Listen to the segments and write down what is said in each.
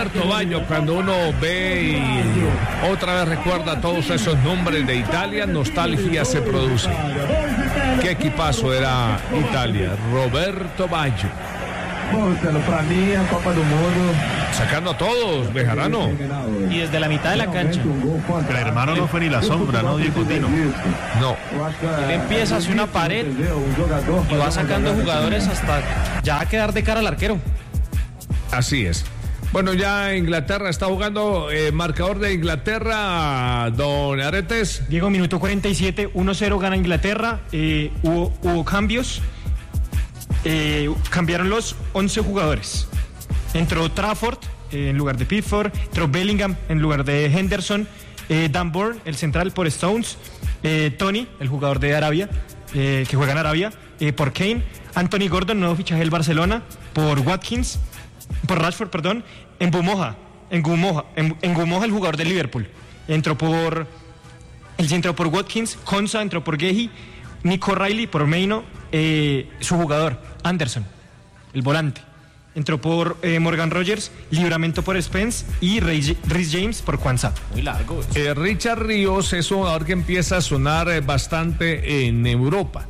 Roberto Baggio, cuando uno ve y otra vez recuerda todos esos nombres de Italia, nostalgia se produce. Qué equipazo era Italia, Roberto Baggio. Para mí, en Copa del Mundo. Sacando a todos, Bejarano. Y desde la mitad de la cancha. El hermano no fue ni la sombra, ¿no, Diego Tino? No. Él empieza hacia una pared y va sacando jugadores hasta ya va a quedar de cara al arquero. Así es. Bueno, ya Inglaterra está jugando, marcador de Inglaterra, don Aretes. Diego, minuto 47, 1-0 gana Inglaterra, hubo cambios. Cambiaron los 11 jugadores. Entró Trafford en lugar de Pickford, entró Bellingham en lugar de Henderson, Dan Burn, el central, por Stones, Tony, el jugador de Arabia, que juega en Arabia, por Kane, Anthony Gordon, nuevo fichaje del Barcelona, por Rashford, perdón, Ngumoha, el jugador del Liverpool, entró por Watkins, Konsa entró por Gehi, Nico Riley por Maino, su jugador, Anderson, el volante. Entró por Morgan Rogers, Libramento por Spence y Reece James por Kwanzaa. Muy largo. Richard Ríos es un jugador que empieza a sonar bastante en Europa.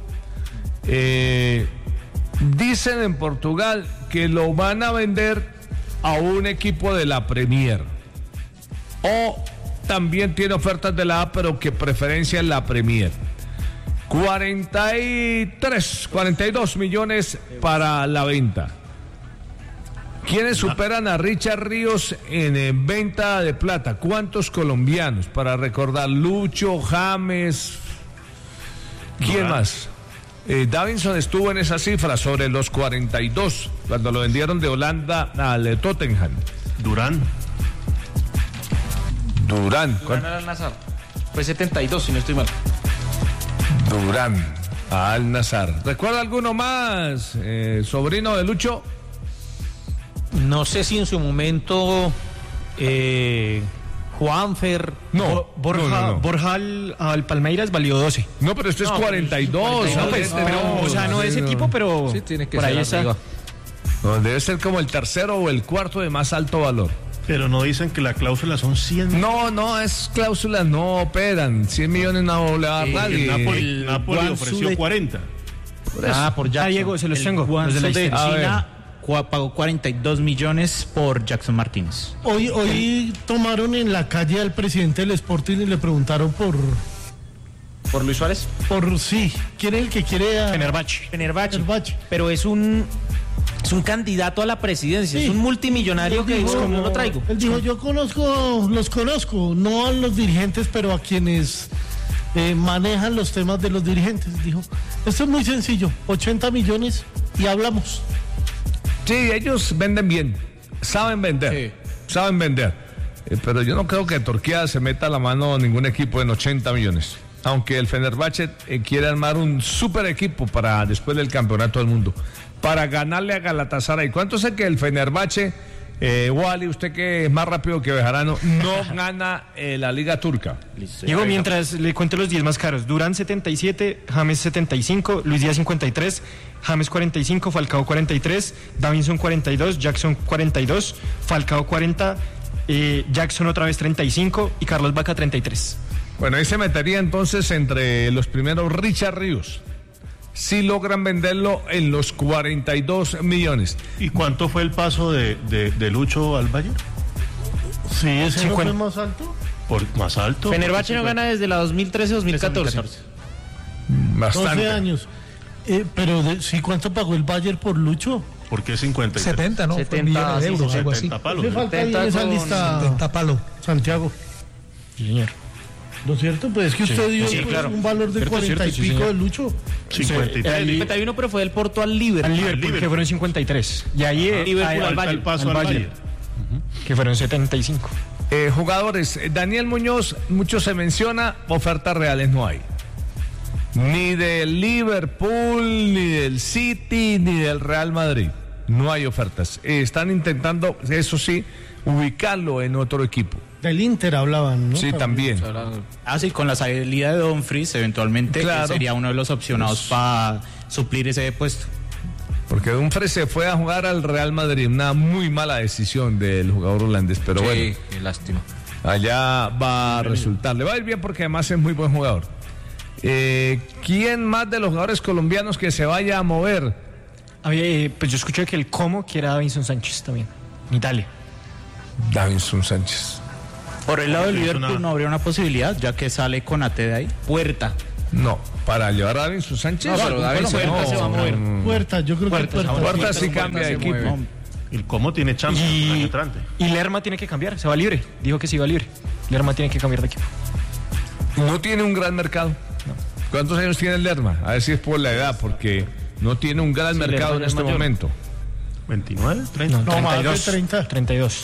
Dicen en Portugal que lo van a vender a un equipo de la Premier. O también tiene ofertas de la A, pero que preferencia en la Premier. 42 millones para la venta. ¿Quiénes superan a Richard Ríos en venta de plata? ¿Cuántos colombianos? Para recordar, Lucho, James, ¿quién más? Davinson estuvo en esa cifra, sobre los 42, cuando lo vendieron de Holanda al Tottenham. Durán al Nazar. Fue 72, si no estoy mal. Durán al Nazar. ¿Recuerda alguno más, sobrino de Lucho? No sé si en su momento Juanfer. Borja al Palmeiras valió 12. No, pero esto es 42. No de ese tipo, pero sí, tiene que por ser ahí está. No, debe ser como el tercero o el cuarto de más alto valor. Pero no dicen que la cláusula son 100. No, es cláusula, no operan. 100 millones no le va a dar nadie. Napoli ofreció 40. Por Jackson. Diego, se los tengo. Los Los de de Leicester. China pagó 42 millones por Jackson Martínez. Hoy tomaron en la calle al presidente del Sporting y le preguntaron por ¿Por Luis Suárez? ¿quién es el que quiere a Fenerbahce. Pero es un candidato a la presidencia, Sí. es un multimillonario que dijo, no lo traigo. Él dijo, los conozco, no a los dirigentes, pero a quienes manejan los temas de los dirigentes. Dijo, esto es muy sencillo, 80 millones y hablamos. Sí, ellos venden bien, saben vender. Pero yo no creo que Turquía se meta la mano a ningún equipo en 80 millones. Aunque el Fenerbahce quiere armar un super equipo para después del campeonato del mundo, para ganarle a Galatasaray. ¿Cuánto sé que el Fenerbahce, Wally, usted que es más rápido que Bejarano, no gana la Liga Turca? Diego, mientras le cuento los 10 más caros: Durán 77, James 75, Luis Díaz 53, James 45, Falcao 43, Davinson 42, Jackson 42, Falcao 40, Jackson otra vez 35 y Carlos Vaca 33. Bueno, ahí se metería entonces entre los primeros Richard Ríos. Si logran venderlo en los 42 millones. ¿Y cuánto fue el paso de Lucho al Bayern? Sí, ese no fue más alto. Más alto. Fenerbahce no gana desde la 2013-2014. Bastante. 12 años. Pero ¿cuánto pagó el Bayern por Lucho? ¿Por qué 50? 70, ¿no? 70, millones de sí, euros, algo así. 70 palos. ¿Qué falta ahí en esa lista? 70 palos. Santiago. Señor. ¿No es cierto? Pues es que usted dio claro. un valor de 40 y pico de Lucho. 53. El 51, pero fue del Porto al Liverpool. Al Liverpool, que fueron 53. Y ahí Liverpool al Falta el paso al Bayern, Bayern. que fueron 75. Jugadores, Daniel Muñoz, mucho se menciona, ofertas reales no hay. Ni del Liverpool, ni del City, ni del Real Madrid. No hay ofertas. Están intentando, eso sí, ubicarlo en otro equipo. Del Inter hablaban, ¿no? Sí, también. Sí, con la salida de Dumfries, eventualmente Claro. sería uno de los opcionados para suplir ese puesto. Porque Dumfries se fue a jugar al Real Madrid, una muy mala decisión del jugador holandés, pero bueno. Qué lástima. Allá va a resultar. Le va a ir bien porque además es muy buen jugador. ¿Quién más de los jugadores colombianos que se vaya a mover? Pues yo escuché que el Como quiere a Davinson Sánchez también, en Italia. Davinson Sánchez. Por el lado del Liverpool no habría una posibilidad, ya que sale con AT de ahí. Puerta. No, para llevar a Davinson Sánchez. No, pero Davinson Puerta se va a mover. Puerta, yo creo que Puerta sí cambia de equipo. No, el Como tiene chance el año entrante. Y Lerma tiene que cambiar, se va libre. Dijo que se iba libre. Lerma tiene que cambiar de equipo. No tiene un gran mercado. No. ¿Cuántos años tiene el Lerma? A ver si es por la edad, porque no tiene un gran mercado en este momento. 29, 30. No, 32. más de 30. 32.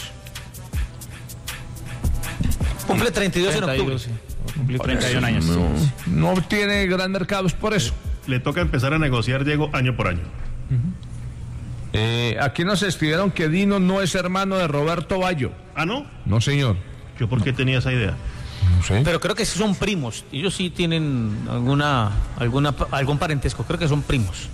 Cumple 32 en octubre. Cumplió 31 años. No tiene gran mercado, es por eso. Le toca empezar a negociar, Diego, año por año. Aquí nos escribieron que Dino no es hermano de Roberto Baggio. ¿Ah, no? No, señor. ¿Yo por qué tenía esa idea? No sé. Pero creo que sí son primos. Ellos sí tienen algún parentesco. Creo que son primos.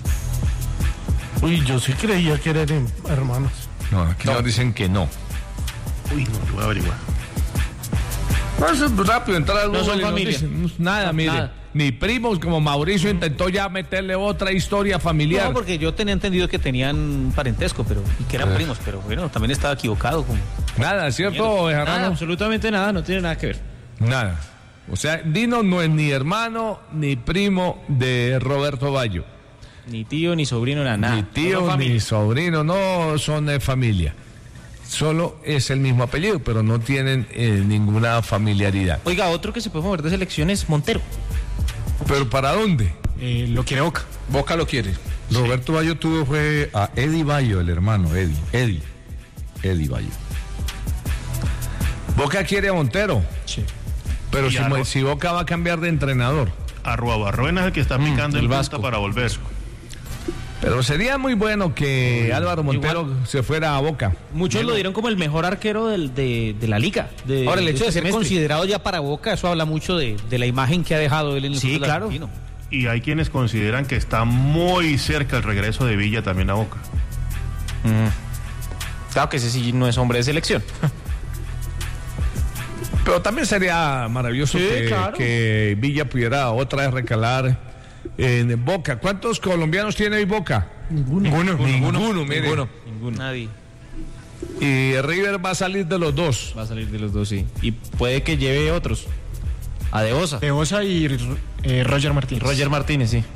Uy, yo sí creía que eran hermanos. No, aquí nos dicen que no. Uy, no, yo voy a averiguar. No, eso es rápido, entrar al No son Google y nos familia. dicen, nada, mire. Nada. Ni primos, como Mauricio intentó ya meterle otra historia familiar. No, porque yo tenía entendido que tenían un parentesco, y que eran primos, pero bueno, también estaba equivocado. Nada, ¿cierto, Nada, Bejarano? absolutamente nada, no tiene nada que ver. Nada. O sea, Dino no es ni hermano ni primo de Roberto Baggio. Ni tío, ni sobrino, nada. Ni tío, Solo familia. ni sobrino, no son de familia. Solo es el mismo apellido, pero no tienen ninguna familiaridad. Oiga, otro que se puede mover de selección es Montero. ¿Pero para dónde? Lo quiere Boca. Boca lo quiere. Roberto Baggio fue a Eddie Baggio, el hermano, Eddie Baggio. Boca quiere a Montero. Sí. Pero Y si Boca va a cambiar de entrenador. Arruabarroena es el que está picando el Vasco para volver. Pero sería muy bueno que Álvaro Montero se fuera a Boca. Muchos lo dieron como el mejor arquero de la liga. Ahora, el hecho de ser considerado ya para Boca, eso habla mucho de la imagen que ha dejado él en el fútbol argentino. Y hay quienes consideran que está muy cerca el regreso de Villa también a Boca. Claro que ese sí no es hombre de selección. Pero también sería maravilloso que Villa pudiera otra vez recalar en Boca. ¿Cuántos colombianos tiene hoy Boca? Ninguno. Ninguno, mire. Nadie. Y River va a salir de los dos. Va a salir de los dos, sí. Y puede que lleve otros. A De Osa. De Osa y Roger Martínez. Roger Martínez, sí.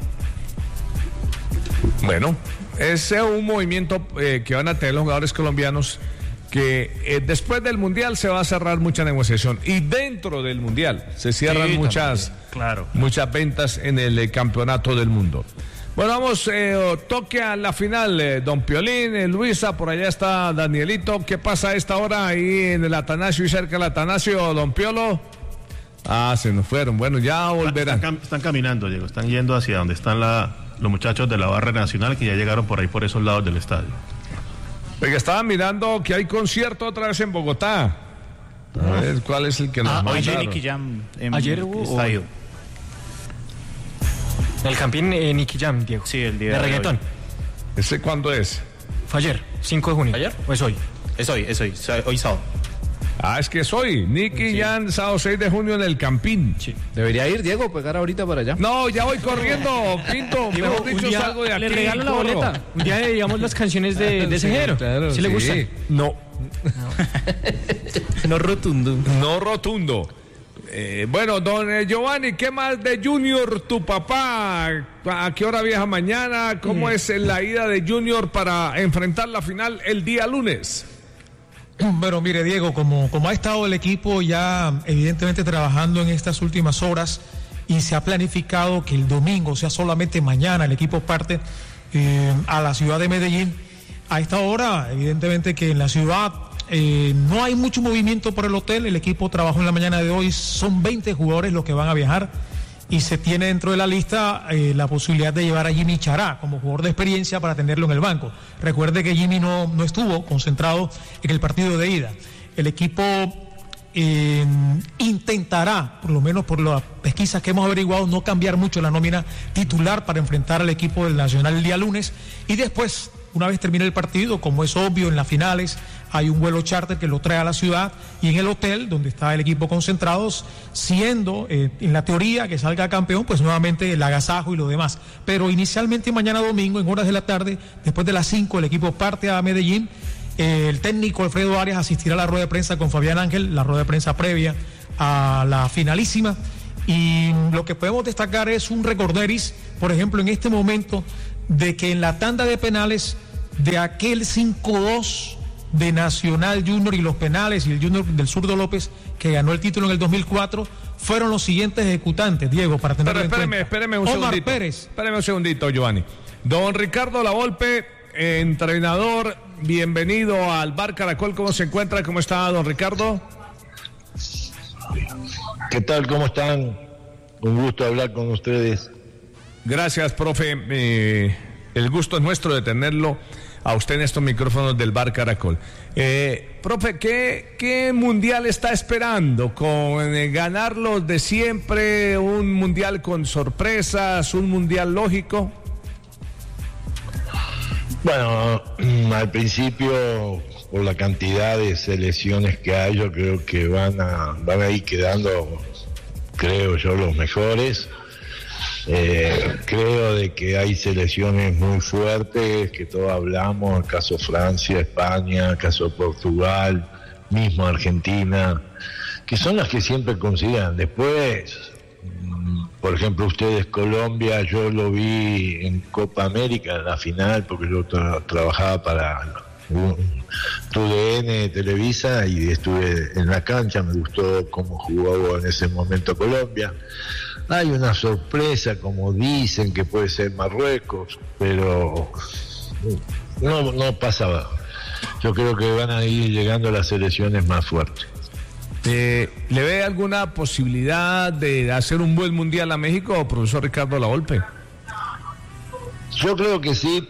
Bueno, ese es un movimiento que van a tener los jugadores colombianos, que después del Mundial se va a cerrar mucha negociación y dentro del Mundial se cierran muchas ventas en el campeonato del mundo. Bueno, vamos, toque a la final, don Piolín, Luisa, por allá está Danielito. ¿Qué pasa a esta hora ahí en el Atanasio y cerca del Atanasio, don Piolo? Ah, se nos fueron. Bueno, ya volverán. Están caminando, Diego. Están yendo hacia donde están los muchachos de la Barra Nacional, que ya llegaron por ahí, por esos lados del estadio. Porque estaba mirando que hay concierto otra vez en Bogotá. A ver, ¿cuál es el que nos Hoy mandaron? Nicky Jam en Ayer hubo estadio. El Campín Nicky Jam, Diego. Sí, el día de de reggaetón. ¿Ese cuándo es? Fue ayer, 5 de junio. ¿Ayer? ¿O es hoy? Es hoy sábado. Ah, es que es hoy. Nicky Jan, sábado 6 de junio en el Campín. Sí. Debería ir, Diego, pegar ahorita para allá. No, ya voy corriendo, Pinto. Mejor dicho, salgo de aquí. Le regalo la corro. boleta. Un día digamos las canciones de ese género. claro, ¿Sí le sí. gusta? No, No rotundo. no rotundo. Bueno, don Giovanni, ¿qué más de Junior, tu papá? ¿A qué hora viaja mañana? ¿Cómo es la ida de Junior para enfrentar la final el día lunes? Bueno, mire, Diego, como ha estado el equipo ya evidentemente trabajando en estas últimas horas y se ha planificado que el domingo, o sea, solamente mañana, el equipo parte a la ciudad de Medellín. A esta hora, evidentemente que en la ciudad no hay mucho movimiento por el hotel. El equipo trabajó en la mañana de hoy, son 20 jugadores los que van a viajar y se tiene dentro de la lista la posibilidad de llevar a Jimmy Chará como jugador de experiencia para tenerlo en el banco. Recuerde que Jimmy no estuvo concentrado en el partido de ida. El equipo intentará, por lo menos por las pesquisas que hemos averiguado, no cambiar mucho la nómina titular para enfrentar al equipo del Nacional el día lunes, y después, una vez termine el partido, como es obvio en las finales, hay un vuelo charter que lo trae a la ciudad, y en el hotel donde está el equipo concentrado, siendo en la teoría que salga campeón, pues nuevamente el agasajo y lo demás. Pero inicialmente mañana domingo, en horas de la tarde, después de las 5, el equipo parte a Medellín. El técnico Alfredo Arias asistirá a la rueda de prensa con Fabián Ángel, la rueda de prensa previa a la finalísima, y lo que podemos destacar es un recorderis, por ejemplo, en este momento, de que en la tanda de penales de aquel 5-2 de Nacional Junior y los penales y el Junior del Zurdo López, que ganó el título en el 2004, fueron los siguientes ejecutantes, Diego, para tenerlo en cuenta. Espéreme un Omar segundito. Pérez. Espéreme un segundito, Giovanni. Don Ricardo Lavolpe, entrenador, bienvenido al Bar Caracol. ¿Cómo se encuentra? ¿Cómo está, don Ricardo? ¿Qué tal? ¿Cómo están? Un gusto hablar con ustedes. Gracias, profe. El gusto es nuestro de tenerlo a usted en estos micrófonos del Bar Caracol. Profe, ¿qué mundial está esperando? ¿Con ganar los de siempre? ¿Un mundial con sorpresas? ¿Un mundial lógico? Bueno, al principio, por la cantidad de selecciones que hay, yo creo que van a ir quedando, creo yo, los mejores. Creo de que hay selecciones muy fuertes, que todos hablamos, el caso Francia, España, el caso Portugal, mismo Argentina, que son las que siempre consideran. Después, por ejemplo, ustedes Colombia, yo lo vi en Copa América, en la final, porque yo trabajaba para TUDN, Televisa, y estuve en la cancha, me gustó cómo jugó en ese momento Colombia. Hay una sorpresa, como dicen, que puede ser Marruecos, pero no pasa. Yo creo que van a ir llegando las selecciones más fuertes. ¿Le ve alguna posibilidad de hacer un buen mundial a México, profesor Ricardo Lavolpe? Yo creo que sí,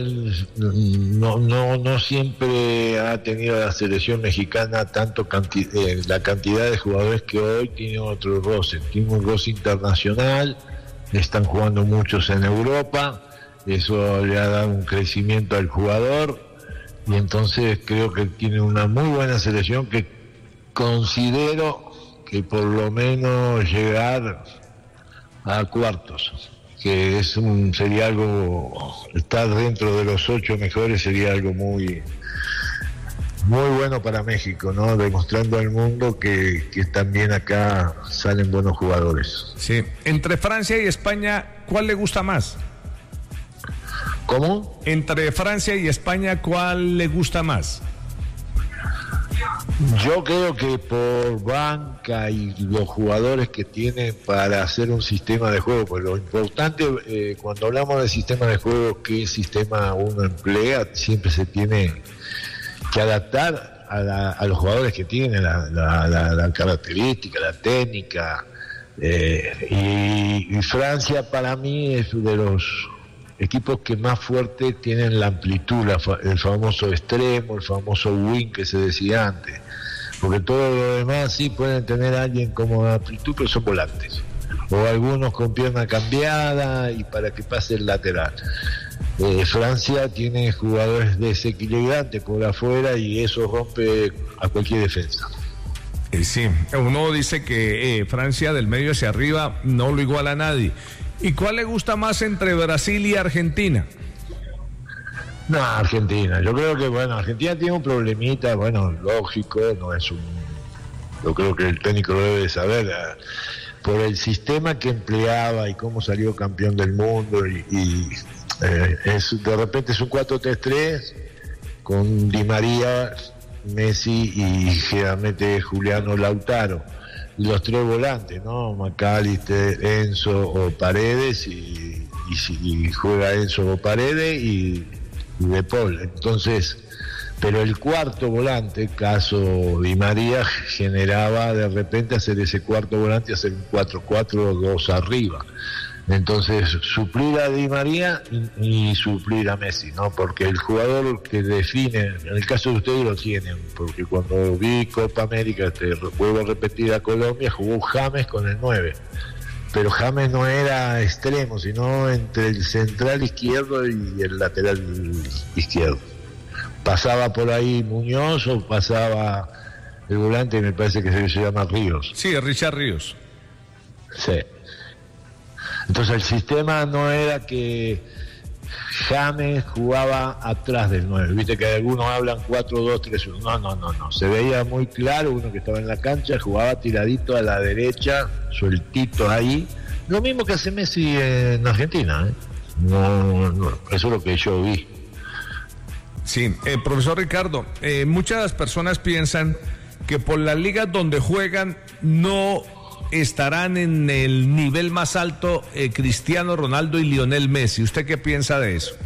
no siempre ha tenido la selección mexicana la cantidad de jugadores que hoy tiene otro roce. Tiene un roce internacional, están jugando muchos en Europa, eso le ha dado un crecimiento al jugador, y entonces creo que tiene una muy buena selección que considero que por lo menos llegar a cuartos, que sería algo, estar dentro de los 8 mejores sería algo muy bueno para México, ¿no? Demostrando al mundo que también acá salen buenos jugadores. Sí. Entre Francia y España, ¿cuál le gusta más? ¿Cómo? Entre Francia y España, ¿cuál le gusta más? Yo creo que por banca y los jugadores que tienen para hacer un sistema de juego, pues lo importante cuando hablamos de sistema de juego, qué sistema uno emplea, siempre se tiene que adaptar a los jugadores que tienen la característica, la técnica, y Francia para mí es de los equipos que más fuerte tienen la amplitud, el famoso extremo, el famoso wing que se decía antes, porque todo lo demás sí pueden tener a alguien como amplitud, pero son volantes, o algunos con pierna cambiada y para que pase el lateral. Francia tiene jugadores desequilibrantes por afuera y eso rompe a cualquier defensa. Sí, uno dice que Francia del medio hacia arriba no lo iguala a nadie. ¿Y cuál le gusta más entre Brasil y Argentina? No, Argentina. Yo creo que, Argentina tiene un problemita, lógico, no es yo creo que el técnico lo debe saber, por el sistema que empleaba y cómo salió campeón del mundo, de repente es un 4-3-3 con Di María, Messi y generalmente Juliano Lautaro. Y los 3 volantes, ¿no? McAllister, Enzo o Paredes, y juega Enzo o Paredes y De Paul. Entonces, pero el cuarto volante, caso Di María, generaba de repente hacer ese cuarto volante, hacer un 4-4-2 arriba. Entonces, suplir a Di María y suplir a Messi, ¿no? Porque el jugador que define, en el caso de ustedes lo tienen, porque cuando vi Copa América, vuelvo a repetir, a Colombia, jugó James con el 9. Pero James no era extremo, sino entre el central izquierdo y el lateral izquierdo. Pasaba por ahí Muñoz o pasaba el volante, me parece que se llama Ríos. Sí, Richard Ríos. Sí. Entonces el sistema no era que James jugaba atrás del 9. Viste que algunos hablan 4-2-3-1. No. Se veía muy claro, uno que estaba en la cancha jugaba tiradito a la derecha, sueltito ahí. Lo mismo que hace Messi en Argentina, ¿eh? No, eso es lo que yo vi. Sí, profesor Ricardo, muchas personas piensan que por las ligas donde juegan no estarán en el nivel más alto Cristiano Ronaldo y Lionel Messi. ¿Usted qué piensa de eso?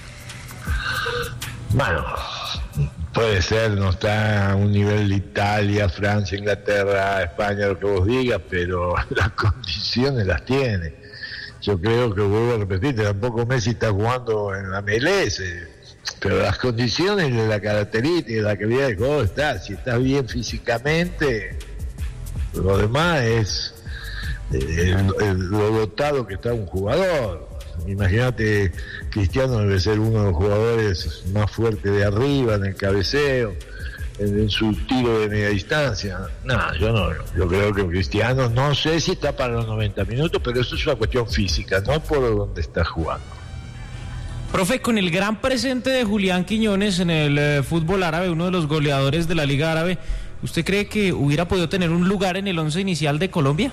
Bueno, puede ser, no está a un nivel de Italia, Francia, Inglaterra, España, lo que vos digas, pero las condiciones las tiene. Yo creo que, vuelvo a repetir, tampoco Messi está jugando en la MLS, pero las condiciones de la característica, de la calidad de juego está. Si estás bien físicamente, lo demás es lo dotado que está un jugador. Imagínate, Cristiano debe ser uno de los jugadores más fuertes de arriba, en el cabeceo, en su tiro de media distancia. Yo creo que Cristiano, no sé si está para los 90 minutos, pero eso es una cuestión física, no por donde está jugando. Profe, con el gran presente de Julián Quiñones en el fútbol árabe, uno de los goleadores de la Liga Árabe, ¿usted cree que hubiera podido tener un lugar en el 11 inicial de Colombia?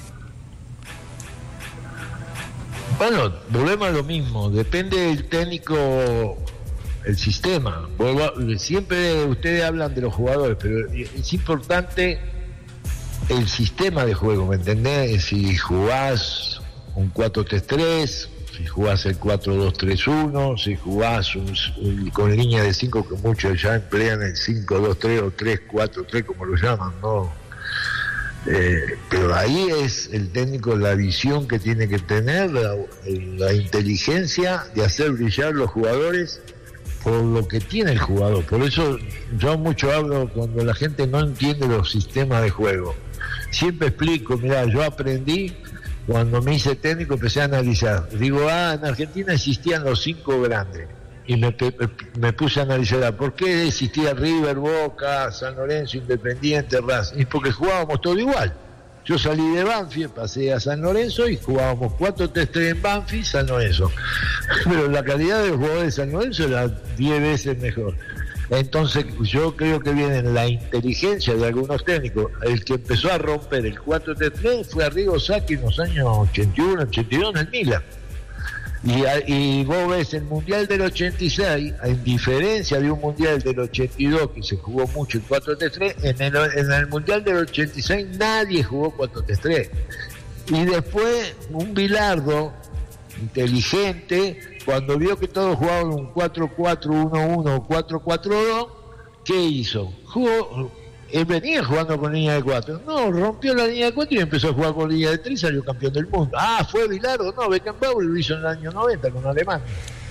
Bueno, volvemos a lo mismo, depende del técnico, el sistema. Siempre ustedes hablan de los jugadores, pero es importante el sistema de juego, ¿me entendés? Si jugás un 4-3-3, si jugás el 4-2-3-1, si jugás con línea de 5, que muchos ya emplean el 5-2-3 o 3-4-3, como lo llaman, ¿no? Pero ahí es el técnico, la visión que tiene que tener, la inteligencia de hacer brillar los jugadores por lo que tiene el jugador. Por eso yo mucho hablo cuando la gente no entiende los sistemas de juego. Siempre explico, mirá, yo aprendí cuando me hice técnico, empecé a analizar. Digo, en Argentina existían los 5 grandes. Y me puse a analizar, ¿por qué existía River, Boca, San Lorenzo, Independiente, Racing? Y porque jugábamos todo igual. Yo salí de Banfield, pasé a San Lorenzo y jugábamos 4-3-3 en Banfield, San Lorenzo. Pero la calidad de los jugadores de San Lorenzo era 10 veces mejor. Entonces yo creo que viene la inteligencia de algunos técnicos. El que empezó a romper el 4-3-3 fue Arrigo Sacchi en los años 81, 82 en el Milan. Y vos ves el Mundial del 86, en diferencia de un Mundial del 82 que se jugó mucho el 4-3-3, en el Mundial del 86 nadie jugó 4-3-3. Y después un Bilardo inteligente, cuando vio que todos jugaban un 4-4-1-1 o 4-4-2, ¿qué hizo? Él venía jugando con línea de 4. No, rompió la línea de 4 y empezó a jugar con línea de 3 y salió campeón del mundo. ¿Fue Bilardo? No, Beckenbauer lo hizo en el año 90 con Alemania.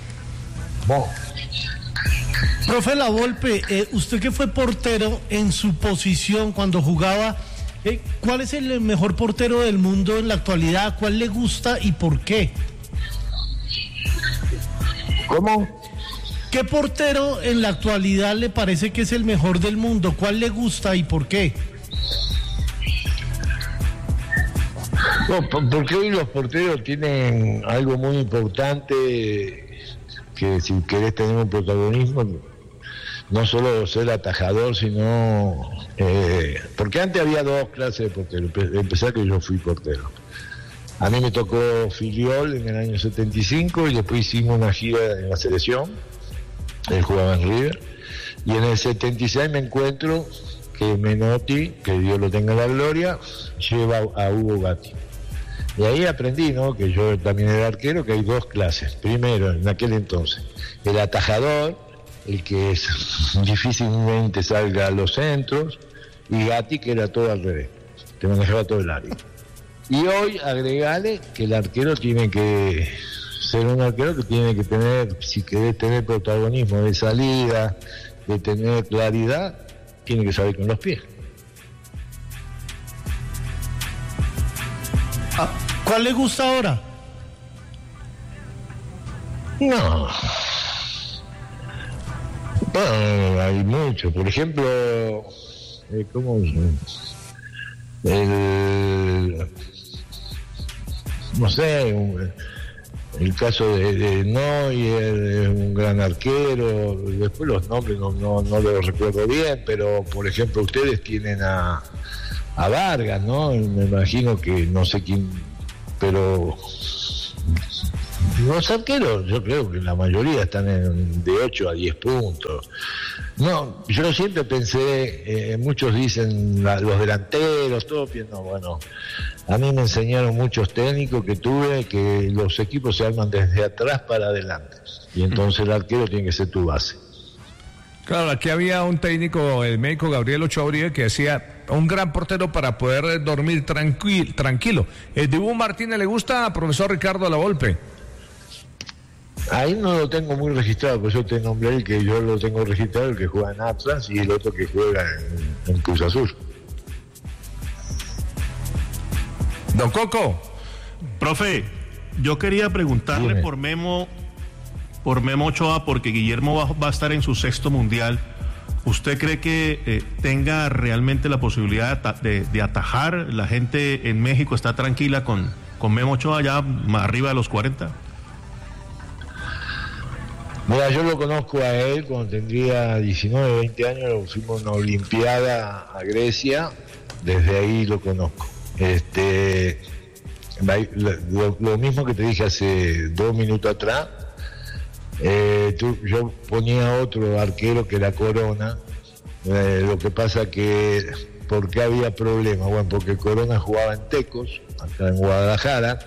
Profe La Volpe, usted que fue portero en su posición cuando jugaba, ¿cuál es el mejor portero del mundo en la actualidad? ¿Cuál le gusta y por qué? ¿Cómo? ¿Qué portero en la actualidad le parece que es el mejor del mundo? ¿Cuál le gusta y por qué? No, porque hoy los porteros tienen algo muy importante, que si querés tener un protagonismo, no solo ser atajador, sino... porque antes había 2 clases de porteros. Empezar que yo fui portero. A mí me tocó Filiol en el año 75 y después hicimos una gira en la selección. Él jugaba en River. Y en el 76 me encuentro que Menotti, que Dios lo tenga en la gloria, lleva a Hugo Gatti. Y ahí aprendí, ¿no?, que yo también era arquero, que hay 2 clases. Primero, en aquel entonces, el atajador, el que difícilmente salga a los centros, y Gatti, que era todo al revés, te manejaba todo el área. Y hoy agregale que el arquero tiene que ser un arquero que tiene que tener, si querés tener protagonismo de salida, de tener claridad, tiene que saber con los pies. ¿Cuál le gusta ahora? No. Bueno, hay mucho. Por ejemplo, ¿cómo? No sé, el caso de Neuer, un gran arquero. Después los nombres no los recuerdo bien, pero por ejemplo ustedes tienen a Vargas, ¿no? Me imagino que no sé quién, pero los arqueros yo creo que la mayoría están de 8 a 10 puntos. No, yo siempre pensé, muchos dicen los delanteros, todo, no, bueno, a mí me enseñaron muchos técnicos que tuve que los equipos se arman desde atrás para adelante, y entonces el arquero tiene que ser tu base. Claro, aquí había un técnico, el médico Gabriel Ochoa Uribe, que decía un gran portero para poder dormir tranquilo. ¿El Dibu Martínez le gusta, profesor Ricardo Lavolpe? Ahí no lo tengo muy registrado, por eso te nombré el que yo lo tengo registrado, el que juega en Atlas y el otro que juega en Cruz Azul. Don Coco. Profe, yo quería preguntarle por Memo Ochoa, porque Guillermo va a estar en su 6º mundial. ¿Usted cree que tenga realmente la posibilidad de atajar? ¿La gente en México está tranquila con Memo Ochoa ya arriba de los 40? Mira, yo lo conozco a él cuando tendría 19, 20 años, fuimos a una olimpiada a Grecia, desde ahí lo conozco. Lo mismo que te dije hace 2 minutos atrás, yo ponía otro arquero que era Corona, lo que pasa que, ¿por qué había problemas? Bueno, porque Corona jugaba en Tecos, acá en Guadalajara,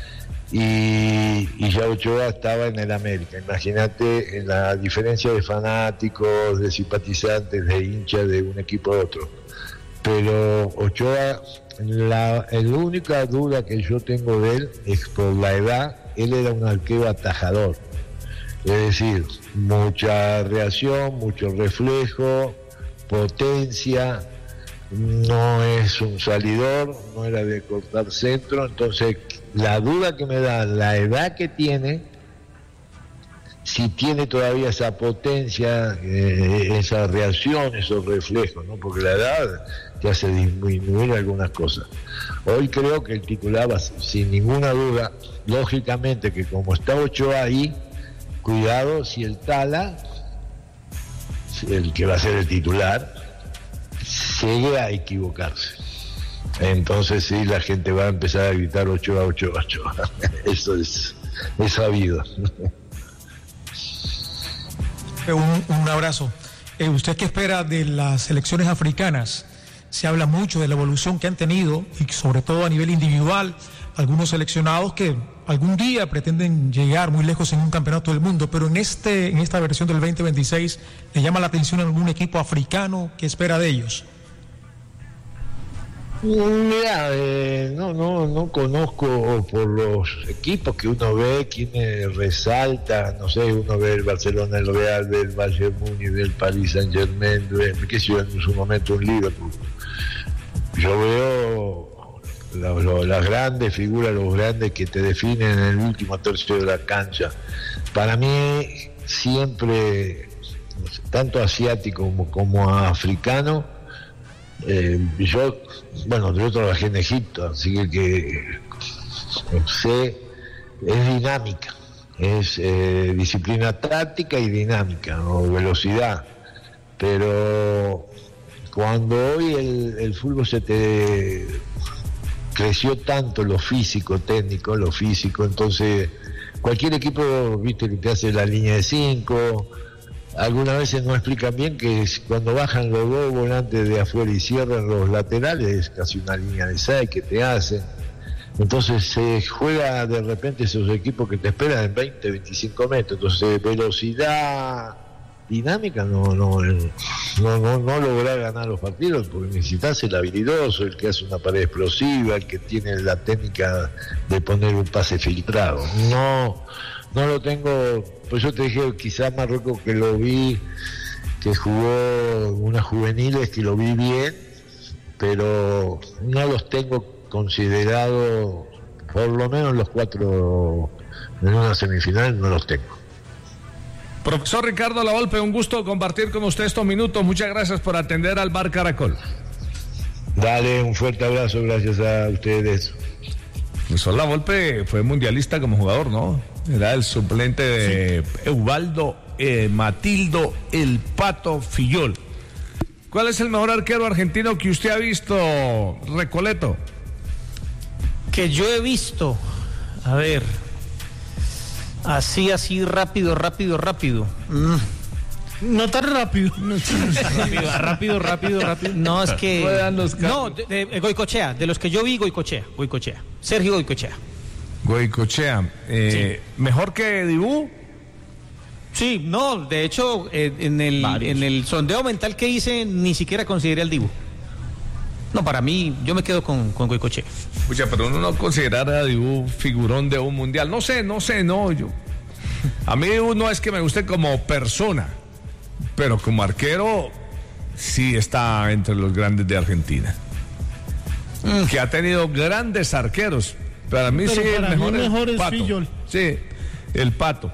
y ya Ochoa estaba en el América. Imagínate en la diferencia de fanáticos, de simpatizantes, de hinchas de un equipo a otro. Pero Ochoa, la única duda que yo tengo de él es por la edad. Él era un arquero atajador, es decir, mucha reacción, mucho reflejo, potencia, no es un salidor, no era de cortar centro. Entonces la duda que me da la edad que tiene, si tiene todavía esa potencia, esa reacción, esos reflejos, ¿no? Porque la edad te hace disminuir algunas cosas. Hoy creo que el titular va, sin ninguna duda, lógicamente que como está Ochoa ahí, cuidado si el Tala, el que va a ser el titular, llegue a equivocarse. Entonces sí, la gente va a empezar a gritar Ochoa, Ochoa, Ochoa. Eso es sabido. Un abrazo. ¿Usted qué espera de las selecciones africanas? Se habla mucho de la evolución que han tenido y sobre todo a nivel individual, algunos seleccionados que algún día pretenden llegar muy lejos en un campeonato del mundo, pero en esta versión del 2026, ¿le llama la atención a algún equipo africano? ¿Qué espera de ellos? Mira, no conozco por los equipos que uno ve, quienes resaltan, no sé, uno ve el Barcelona, el Real, ve el Bayern Múnich, ve el Paris Saint-Germain, ve, qué sé yo, en su momento un Liverpool. Yo veo las grandes figuras, los grandes que te definen en el último tercio de la cancha. Para mí, siempre, tanto asiático como africano, yo trabajé en Egipto, así que sé, es dinámica, es disciplina táctica y dinámica, o velocidad, pero cuando hoy el fútbol se te creció tanto lo físico, técnico, entonces cualquier equipo, viste, que te hace la línea de 5. Algunas veces no explican bien que cuando bajan los dos volantes de afuera y cierran los laterales, es casi una línea de 6 que te hacen. Entonces se juega de repente esos equipos que te esperan en 20, 25 metros. Entonces velocidad, dinámica, no no lograr ganar los partidos, porque necesitas el habilidoso, el que hace una pared explosiva, el que tiene la técnica de poner un pase filtrado. No lo tengo, pues yo te dije, quizás Marruecos, que lo vi, que jugó unas juveniles, que lo vi bien, pero no los tengo considerados, por lo menos los 4 en una semifinal no los tengo. Profesor Ricardo Lavolpe, un gusto compartir con usted estos minutos. Muchas gracias por atender al Bar Caracol. Dale, un fuerte abrazo, gracias a ustedes. Profesor Lavolpe fue mundialista como jugador, ¿no? Era el suplente de Evaldo Matildo El Pato Fillol. ¿Cuál es el mejor arquero argentino que usted ha visto, Recoleto? Que yo he visto, a ver, así, rápido. No tan rápido. Rápido. No, es que... No, Goicoechea, de los que yo vi, Goicoechea. Sergio Goicoechea. Sí. ¿Mejor que Dibú? Sí, no, de hecho, en el sondeo mental que hice, ni siquiera consideré al Dibu. No, para mí, yo me quedo con Goicoechea. Pucha, pero uno no considerara a Dibú figurón de un mundial. No sé, yo. A mí no es que me guste como persona, pero como arquero, sí está entre los grandes de Argentina. Que ha tenido grandes arqueros. Para mí pero sí, para el mejor es Pato. Fillol. Sí, el Pato.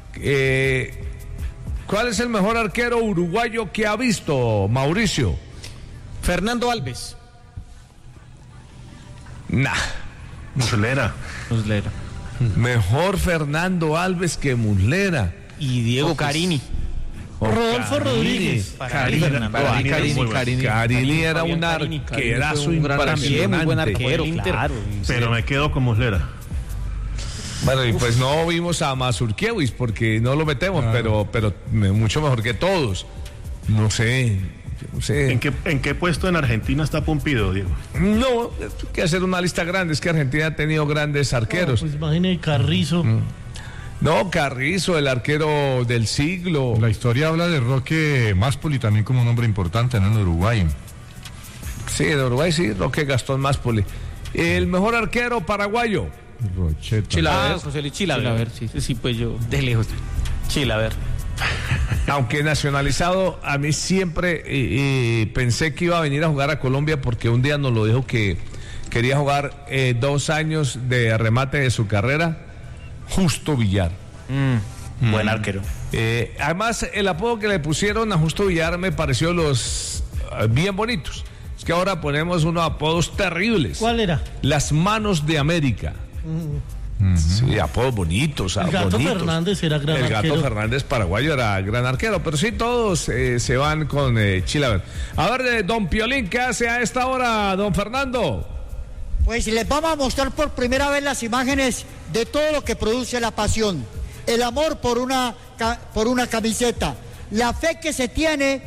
¿Cuál es el mejor arquero uruguayo que ha visto, Mauricio? Fernando Alves. Muslera. Mejor Fernando Alves que Muslera. Y Diego Carini. Rodolfo Rodríguez. Carini era un arquerazo impresionante. Muy buen arquero, claro. Pero me quedo con Muslera. Bueno, y pues no vimos a Mazurkiewicz porque no lo metemos, pero mucho mejor que todos. No sé. ¿En qué puesto en Argentina está Pumpido, Diego? No, hay que hacer una lista grande. Es que Argentina ha tenido grandes arqueros. Pues imagine Carrizo. No, Carrizo, el arquero del siglo. La historia habla de Roque Máspoli también como un hombre importante, ¿no? En Uruguay. Sí, en Uruguay sí, Roque Gastón Máspoli. El mejor arquero paraguayo. Rocheta. Chilaver, José Luis Chilaver. Sí, pues yo, de lejos. Chilaver. Aunque nacionalizado, a mí siempre pensé que iba a venir a jugar a Colombia porque un día nos lo dijo que quería jugar 2 años de remate de su carrera. Justo Villar. Buen arquero. Además, el apodo que le pusieron a Justo Villar me pareció bien bonitos. Es que ahora ponemos unos apodos terribles. ¿Cuál era? Las manos de América. Sí, apodos bonitos. El Gato bonitos. Fernández era gran arquero. El Gato Fernández paraguayo era gran arquero, pero sí todos se van con Chilaver. A ver, don Piolín, ¿qué hace a esta hora, don Fernando? Pues les vamos a mostrar por primera vez las imágenes de todo lo que produce la pasión, el amor por una camiseta, la fe que se tiene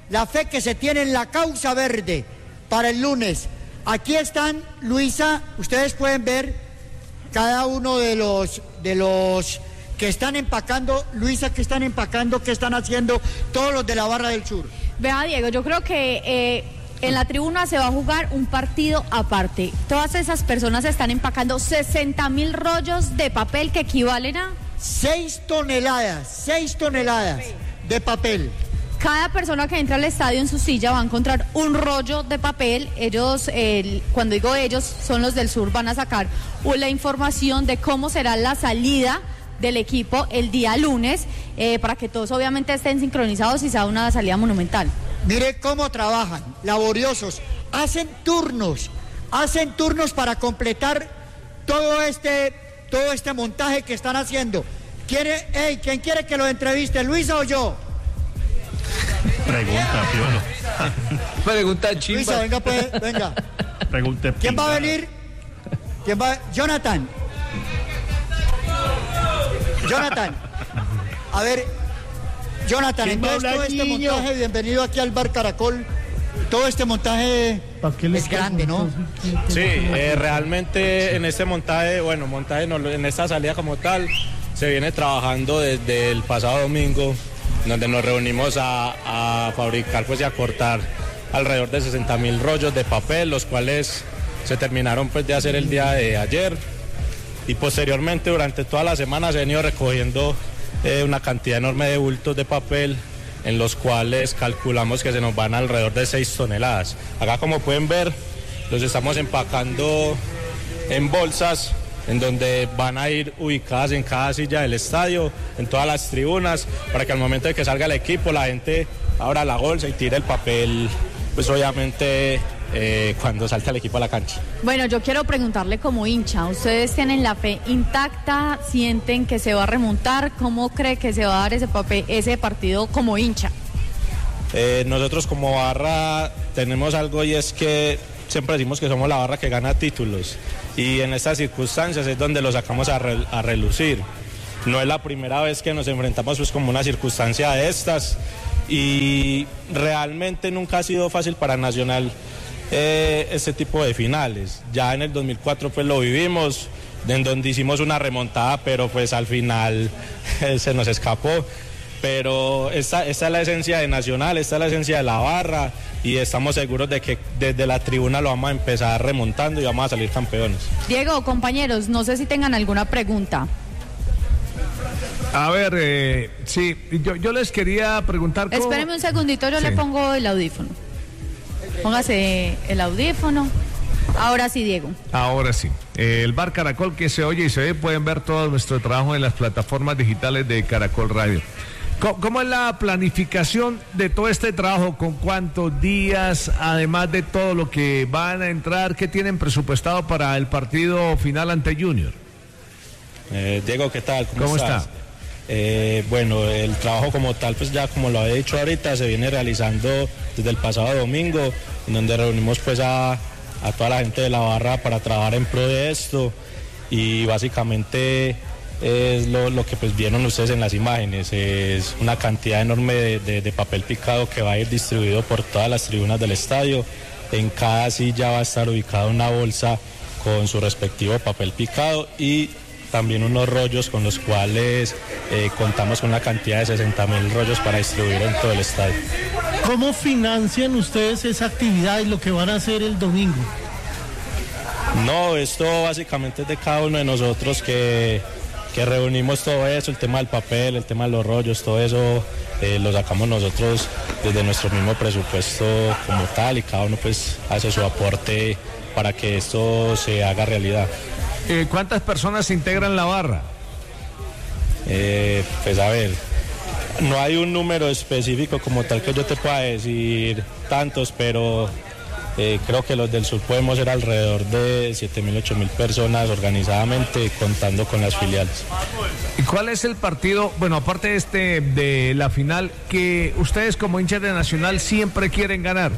en la causa verde para el lunes. Aquí están, Luisa, ustedes pueden ver cada uno de los que están empacando, Luisa, que están empacando, que están haciendo todos los de la Barra del Sur. Vea, Diego, yo creo que en la tribuna se va a jugar un partido aparte. Todas esas personas están empacando 60.000 rollos de papel que equivalen a 6 toneladas de papel. Cada persona que entra al estadio en su silla va a encontrar un rollo de papel. Ellos, cuando digo ellos, son los del sur, van a sacar la información de cómo será la salida del equipo el día lunes, para que todos obviamente estén sincronizados y sea una salida monumental. Mire cómo trabajan, laboriosos, hacen turnos para completar todo este montaje que están haciendo. ¿Quién quiere que lo entreviste, Luisa o yo? Pregunta, Piolo. Pregunta chimba. Luisa, venga pues, venga. Pregunte. ¿Quién va a venir? Jonathan. A ver, Jonathan, entonces todo este montaje, bienvenido aquí al Bar Caracol. Todo este montaje es grande, ¿no? Sí, realmente en este montaje, en esta salida como tal, se viene trabajando desde el pasado domingo donde nos reunimos a fabricar pues y a cortar alrededor de 60.000 rollos de papel, los cuales se terminaron pues de hacer el día de ayer, y posteriormente durante toda la semana se han ido recogiendo una cantidad enorme de bultos de papel, en los cuales calculamos que se nos van alrededor de 6 toneladas. Acá, como pueden ver, los estamos empacando en bolsas, en donde van a ir ubicadas en cada silla del estadio, en todas las tribunas, para que al momento de que salga el equipo la gente abra la bolsa y tire el papel, pues obviamente cuando salta el equipo a la cancha. Bueno, yo quiero preguntarle como hincha, ¿ustedes tienen la fe intacta? ¿Sienten que se va a remontar? ¿Cómo cree que se va a dar ese partido como hincha? Nosotros como barra tenemos algo, y es que siempre decimos que somos la barra que gana títulos, y en estas circunstancias es donde lo sacamos a relucir. No es la primera vez que nos enfrentamos pues como una circunstancia de estas, y realmente nunca ha sido fácil para Nacional este tipo de finales. Ya en el 2004 pues lo vivimos, en donde hicimos una remontada, pero pues al final se nos escapó. Pero esta es la esencia de Nacional, esta es la esencia de la barra, y estamos seguros de que desde la tribuna lo vamos a empezar remontando y vamos a salir campeones. Diego, compañeros, no sé si tengan alguna pregunta. A ver, sí, yo les quería preguntar cómo... Espéreme un segundito, yo le pongo el audífono. Póngase el audífono. Ahora sí, Diego. Ahora sí. El Bar Caracol, que se oye y se ve, pueden ver todo nuestro trabajo en las plataformas digitales de Caracol Radio. ¿Cómo es la planificación de todo este trabajo? ¿Con cuántos días? Además de todo lo que van a entrar, ¿qué tienen presupuestado para el partido final ante Junior? Diego, ¿qué tal? ¿Cómo está? Bueno, el trabajo como tal, pues ya como lo había dicho ahorita, se viene realizando desde el pasado domingo, en donde reunimos pues a toda la gente de la barra para trabajar en pro de esto, y básicamente es lo que pues vieron ustedes en las imágenes, es una cantidad enorme de papel picado que va a ir distribuido por todas las tribunas del estadio. En cada silla va a estar ubicada una bolsa con su respectivo papel picado, y también unos rollos con los cuales contamos con una cantidad de 60.000 rollos para distribuir en todo el estadio. ¿Cómo financian ustedes esa actividad y lo que van a hacer el domingo? No, esto básicamente es de cada uno de nosotros que reunimos todo eso, el tema del papel, el tema de los rollos, todo eso lo sacamos nosotros desde nuestro mismo presupuesto como tal, y cada uno pues hace su aporte para que esto se haga realidad. ¿Cuántas personas integran la barra? Pues a ver, no hay un número específico como tal que yo te pueda decir tantos, pero creo que los del sur podemos ser alrededor de 7.000, 8.000 personas organizadamente, contando con las filiales. ¿Y cuál es el partido, bueno, aparte de la final, que ustedes como hinchas de Nacional siempre quieren ganar?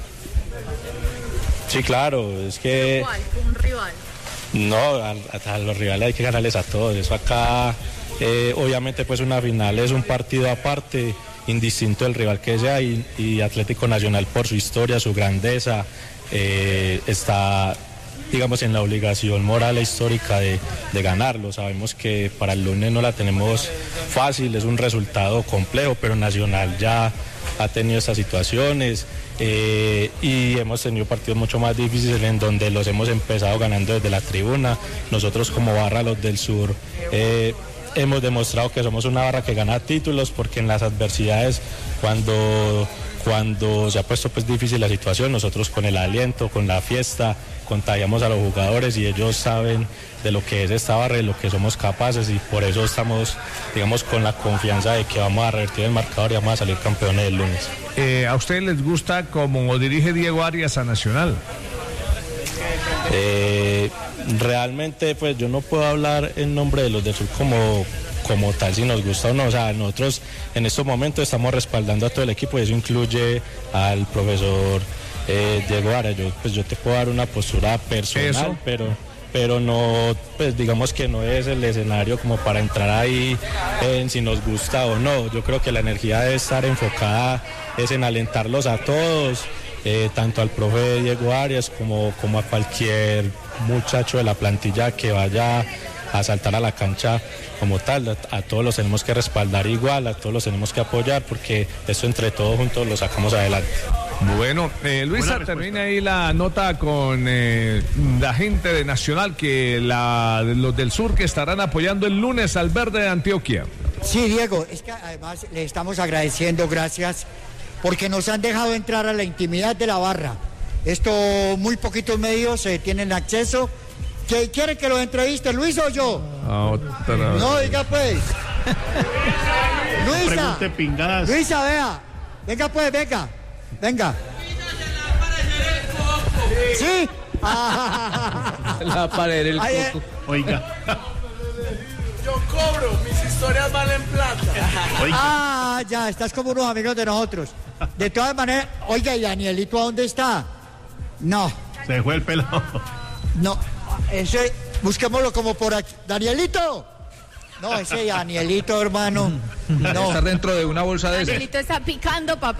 Sí, claro, es que... ¿Un rival? No, a los rivales hay que ganarles a todos. Eso acá, obviamente, pues una final es un partido aparte, indistinto del rival que sea, y Atlético Nacional, por su historia, su grandeza, está, digamos, en la obligación moral e histórica de ganarlo. Sabemos que para el lunes no la tenemos fácil, es un resultado complejo, pero Nacional ya ha tenido estas situaciones. Y hemos tenido partidos mucho más difíciles en donde los hemos empezado ganando desde la tribuna. Nosotros como barra, los del sur, hemos demostrado que somos una barra que gana títulos, porque en las adversidades, cuando se ha puesto pues difícil la situación, nosotros con el aliento, con la fiesta, contagiamos a los jugadores, y ellos saben de lo que es esta barra y lo que somos capaces, y por eso estamos, digamos, con la confianza de que vamos a revertir el marcador y vamos a salir campeones el lunes. ¿A ustedes les gusta cómo dirige Diego Arias a Nacional? Realmente pues yo no puedo hablar en nombre de los del sur como tal, si nos gusta o no. O sea, nosotros en estos momentos estamos respaldando a todo el equipo, y eso incluye al profesor Diego Arias. Yo te puedo dar una postura personal, pero no, pues digamos que no es el escenario como para entrar ahí en si nos gusta o no. Yo creo que la energía debe estar enfocada es en alentarlos a todos, tanto al profe Diego Arias como a cualquier muchacho de la plantilla que vaya a saltar a la cancha como tal. A todos los tenemos que respaldar igual, a todos los tenemos que apoyar, porque esto entre todos juntos lo sacamos adelante. Bueno, Luisa, termina ahí la nota con la gente de Nacional, que los del sur que estarán apoyando el lunes al Verde de Antioquia. Sí, Diego, es que además le estamos agradeciendo, gracias, porque nos han dejado entrar a la intimidad de la barra. Esto, muy poquitos medios tienen acceso. ¿Quieren que lo entreviste, Luis o yo? No, diga pues. Luisa, vea. Venga pues, venga. ¿Sí? La pared del coco. Oiga. Yo cobro, mis historias valen plata. Ya, estás como unos amigos de nosotros. De todas maneras, oiga, ¿y Danielito a dónde está? No. Se fue el pelado. No, ese, busquémoslo como por aquí. ¿Danielito? No, ese Danielito, hermano. No. Está dentro de una bolsa de esas. Danielito está picando papel.